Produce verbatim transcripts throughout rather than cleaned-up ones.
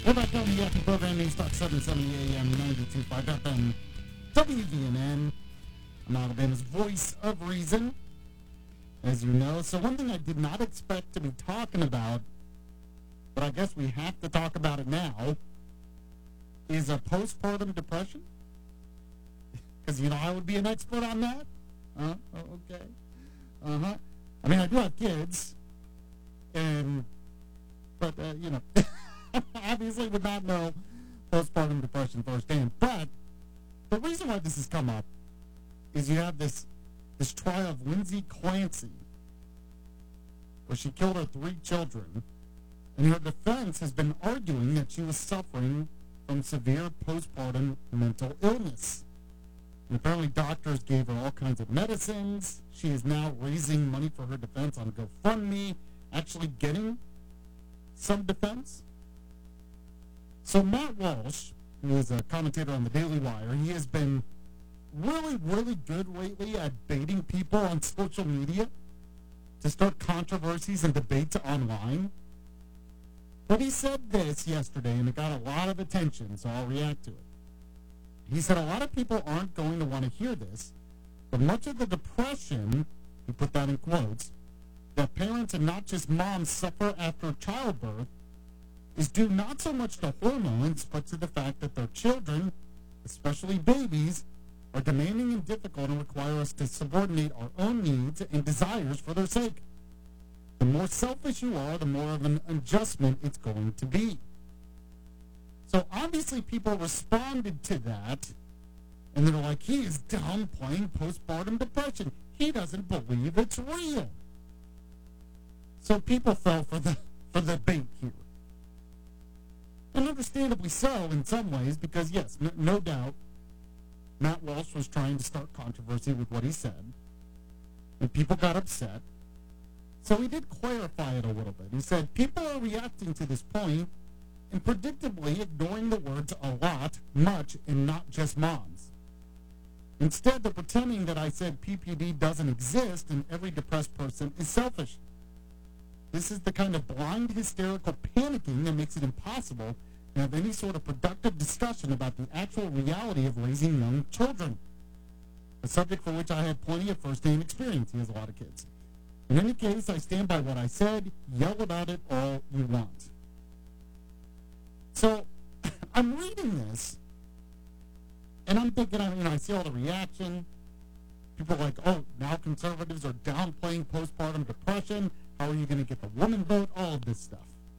We're back on the after program, News Talk seven seventy A M, ninety-two point five F M, W V N N. I'm Alabama's voice of reason, as you know. So one thing I did not expect to be talking about, but I guess we have to talk about it now, is a postpartum depression. Because, you know, I would be an expert on that. Uh, oh, okay. Uh-huh. I mean, I do have kids, and, but, uh, you know, obviously would not know postpartum depression firsthand. But the reason why this has come up is you have this this trial of Lindsay Clancy, where she killed her three children, and her defense has been arguing that she was suffering from severe postpartum mental illness. And apparently doctors gave her all kinds of medicines. She is now raising money for her defense on GoFundMe, actually getting some defense. So Matt Walsh, who is a commentator on the Daily Wire, he has been really, really good lately at baiting people on social media to start controversies and debates online. But he said this yesterday, and it got a lot of attention, so I'll react to it. He said a lot of people aren't going to want to hear this, but much of the depression, he put that in quotes, that parents and not just moms suffer after childbirth is due not so much to hormones, but to the fact that their children, especially babies, are demanding and difficult and require us to subordinate our own needs and desires for their sake. The more selfish you are, the more of an adjustment it's going to be. So obviously people responded to that, and they're like, he is downplaying postpartum depression. He doesn't believe it's real. So people fell for the for the bait here. And understandably so in some ways, because yes, no, no doubt, Matt Walsh was trying to start controversy with what he said, and people got upset. So he did clarify it a little bit. He said, people are reacting to this point and predictably ignoring the words a lot, much, and not just moms. Instead, they're pretending that I said P P D doesn't exist and every depressed person is selfish. This is the kind of blind, hysterical panicking that makes it impossible to have any sort of productive discussion about the actual reality of raising young children, a subject for which I have plenty of first-hand experience. He has a lot of kids. In any case, I stand by what I said. Yell about it all you want. So I'm reading this, and I'm thinking, I mean, I see all the reaction. People are like, oh, now conservatives are downplaying postpartum depression. How are you going to get the woman vote? All of this stuff.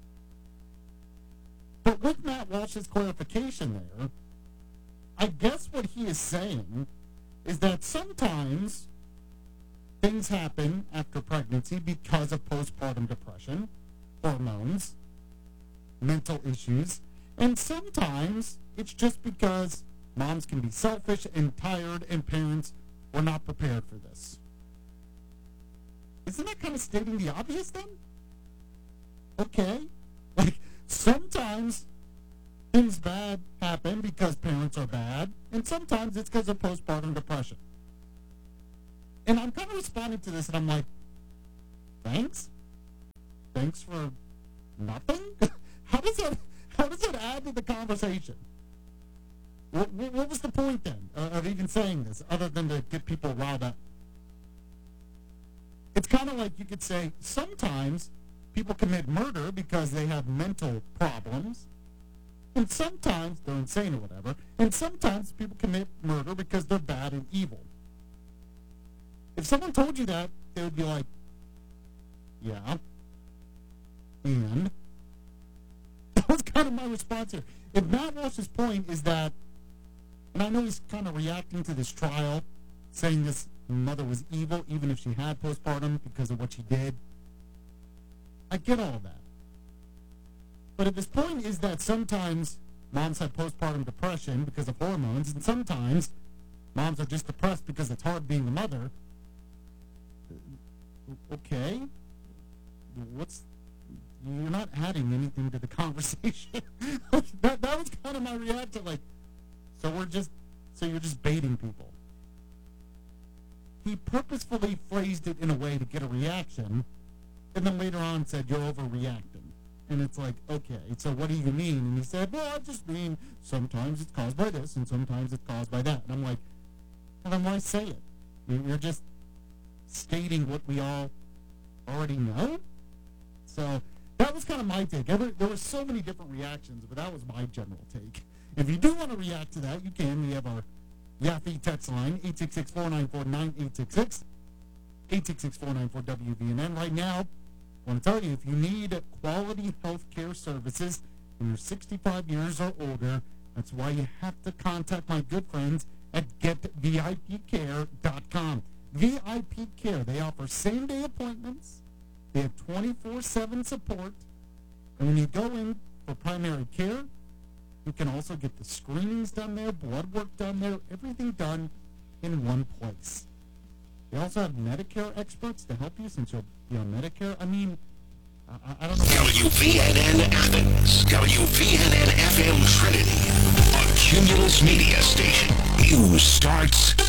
But with Matt Walsh's clarification there, I guess what he is saying is that sometimes things happen after pregnancy because of postpartum depression, hormones, mental issues, and sometimes it's just because moms can be selfish and tired and parents were not prepared for this. Isn't that kind of stating the obvious then? Okay. Like, sometimes things bad happen because parents are bad, and sometimes it's because of postpartum depression. And I'm kind of responding to this, and I'm like, thanks? Thanks for nothing? How does that, how does that add to the conversation? What, what was the point then uh, of even saying this, other than to get people riled up? It's kind of like you could say sometimes people commit murder because they have mental problems, and sometimes they're insane or whatever, and sometimes people commit murder because they're bad and evil. If someone told you that, they would be like, yeah, and that was kind of my response here. If Matt Walsh's point is that, and I know he's kind of reacting to this trial, saying this mother was evil even if she had postpartum because of what she did, I get all of that. But if his point is that sometimes moms have postpartum depression because of hormones, and sometimes moms are just depressed because it's hard being a mother, okay, what's, you're not adding anything to the conversation. that, that was kind of my reaction, like, so we're just, so you're just baiting people. He purposefully phrased it in a way to get a reaction, and then later on said, you're overreacting. And it's like, okay, so what do you mean? And he said, well, I just mean sometimes it's caused by this and sometimes it's caused by that. And I'm like, well, then why say it? You're just stating what we all already know? So that was kind of my take. Every, there were so many different reactions, but that was my general take. If you do want to react to that, you can. We have our Yaffe text line, eight six six, four nine four, nine eight six six, eight six six, four nine four, W V N N. Right now, I want to tell you, if you need quality health care services when you're sixty-five years or older, that's why you have to contact my good friends at get V I P care dot com. V I P Care, they offer same-day appointments. They have twenty-four seven support. And when you go in for primary care, you can also get the screenings done there, blood work done there, everything done in one place. They also have Medicare experts to help you since you'll be on Medicare. I mean, I, I don't know. W V N N Athens, W V N N F M Trinity, a Cumulus Media station. News starts